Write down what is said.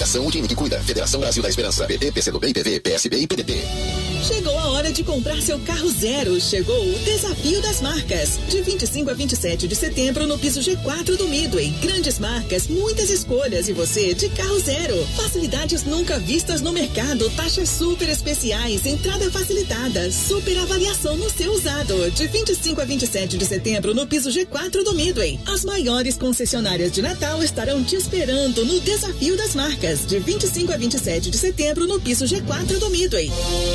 Coligação, o time que cuida. Federação Brasil da Esperança. PT, PCdoB, IPV, PSB e PDT. Chegou a hora de comprar seu carro zero. Chegou o Desafio das Marcas. De 25 a 27 de setembro no piso G4 do Midway. Grandes marcas, muitas escolhas e você de carro zero. Facilidades nunca vistas no mercado. Taxas super especiais. Entrada facilitada. Super avaliação no seu usado. De 25 a 27 de setembro no piso G4 do Midway. As maiores concessionárias de Natal estarão te esperando no Desafio das Marcas. De 25 a 27 de setembro no piso G4 do Midway.